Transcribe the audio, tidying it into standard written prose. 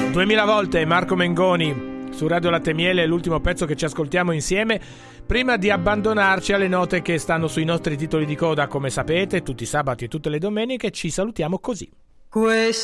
2000 volte Marco Mengoni su Radio Latte e Miele, è l'ultimo pezzo che ci ascoltiamo insieme prima di abbandonarci alle note che stanno sui nostri titoli di coda. Come sapete, tutti i sabati e tutte le domeniche ci salutiamo così.